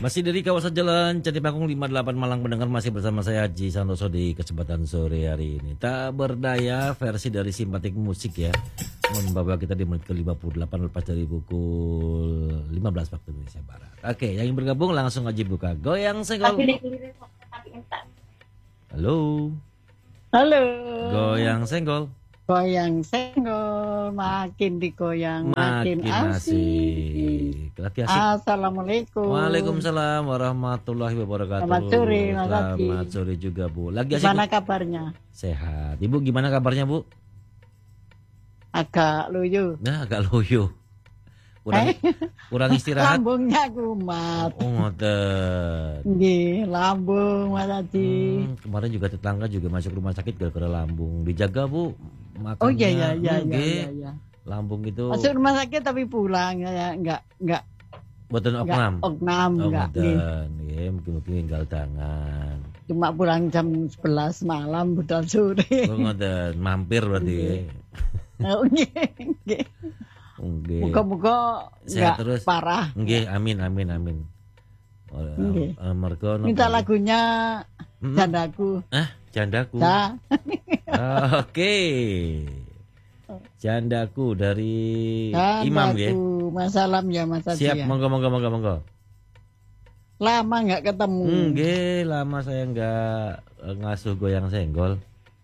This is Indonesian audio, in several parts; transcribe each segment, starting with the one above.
Masih dari kawasan Jalan Candipanggung 58 Malang, pendengar masih bersama saya Haji Santoso di kesempatan sore hari ini. Tak berdaya versi dari Simpatik Musik ya, membawa kita di menit ke-58 lepas dari pukul 15 waktu Indonesia Barat. Oke, yang ingin bergabung langsung aja buka Goyang Senggol. Halo. Halo. Goyang Senggol. Goyang senggol, makin digoyang, makin asik. Lagi asik. Assalamualaikum. Waalaikumsalam warahmatullahi wabarakatuh. Selamat sore, Mas Haji. Selamat sore juga, Bu. Lagi asik. Gimana kabarnya? Sehat. Ibu gimana kabarnya, Bu? Agak loyo. Nah, agak loyo. Kurang istirahat. Lambungnya kumat. Oh, ngoten. Nggih, lambung Mas Haji. Kemarin juga tetangga juga masuk rumah sakit gara-gara lambung. Dijaga, Bu. Makannya. Oh iya. Lambung itu. Masuk rumah sakit tapi pulang ya enggak. Boten oknam. Enggak. Nggih, mungkin tinggal tangan. Cuma pulang jam 11 malam budal sore. Oh, ngoten, mampir berarti. Oh nggih. Nggih. Muga-muga enggak terus parah. Nggih, amin. Mergo minta lagunya Jandaku. Jandaku. Nah. Oke. Jandaku dari Jandaku. Imam ya. Masalam ya Mas Haji. Siap, ya. monggo. Lama nggak ketemu. Nggih, lama saya nggak ngasuh Goyang Senggol.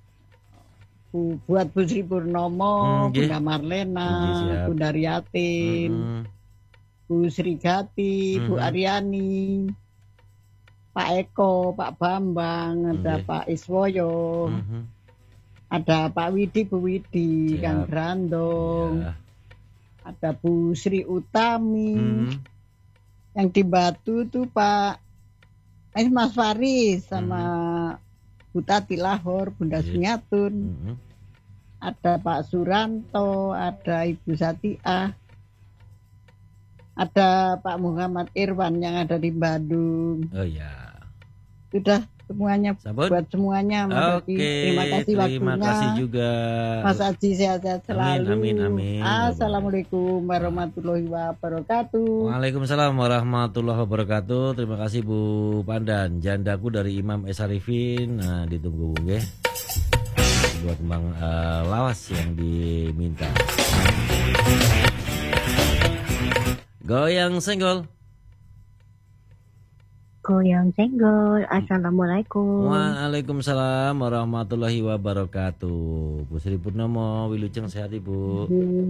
Buat Bu Sri Purnomo, Bunda Marlena, Bunda Riatin, Bu Sri Gati, Bu Aryani, Pak Eko, Pak Bambang, ada Pak Iswoyo, ada Pak Widi, Bu Widi, Kang Grandong, ada Bu Sri Utami, yang di Batu tuh Pak Mas Faris sama Bu Tati Lahor, Bunda Sunyatun, ada Pak Suranto, ada Ibu Satiah, ada Pak Muhammad Irwan yang ada di Bandung. Oh ya. Sudah semuanya. Sabun? Buat semuanya Mas Haji. Terima kasih waktunya. Terima kasih juga. Mas Haji sehat-sehat selalu. Amin. Assalamualaikum warahmatullahi wabarakatuh. Waalaikumsalam warahmatullahi wabarakatuh. Terima kasih Bu Pandan. Jandaku dari Imam S. Arifin. Nah, ditunggu Bu nggih. Buat Bang lawas yang diminta. Goyang Senggol. Goyang Senggol. Assalamualaikum. Waalaikumsalam warahmatullahi wabarakatuh. Bu Sri Purnomo, Wilujeng sehat Ibu.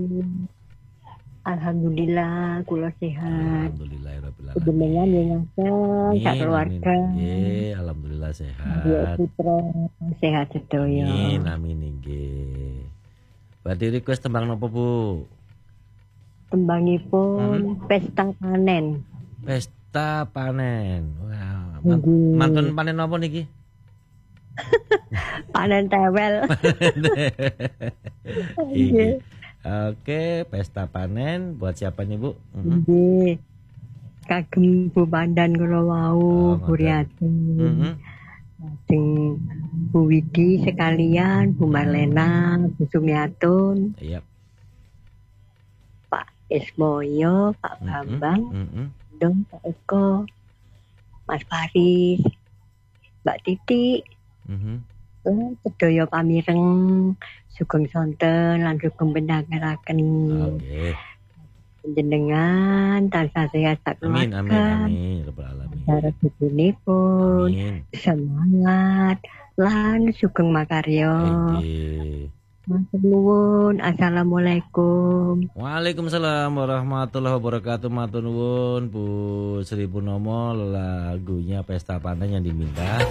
Alhamdulillah, kula sehat. Alhamdulillahirabbil alamin. Jenengan yang ngasih sak keluarga. Nggih, alhamdulillah sehat. Dia putra sehat sedaya. Amin nggih. Berarti request tembang napa Bu? Tembangipun pesta panen. Pesta panen. Wow. Mantun panen apa niki? Panen tewel. Iki. Oke, pesta panen buat siapa nih Bu? Nggih. Kagem Bu Pandan kula wau, Bu Riati. Sing Bu Widi sekalian, Bu Marlena, Bu Sumiatun. Iya. Pak Ismoyo, Pak Bambang. Dong Pak Eko, Mas Faris, Mbak Titi, sedaya pamireng sugeng sonten lan sugeng pendangaraken. Jenengan tansah sehat sak keluarga. Amin. Rabbal alamin. Harap pun semangat lan sugeng makarya. Matur nuwun. Assalamualaikum. Waalaikumsalam warahmatullahi wabarakatuh. Matur nuwun Bu Sri Purnomo, lagunya Pesta Panen yang diminta.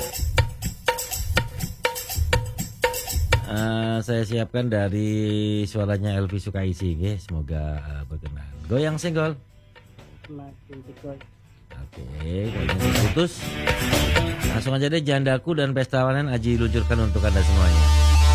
Saya siapkan dari suaranya Elvi Sukaisi, semoga berkenan. Goyang Senggol. Oke, goyang putus. Langsung aja deh Jandaku dan Pesta Panen Aji luncurkan untuk Anda semuanya.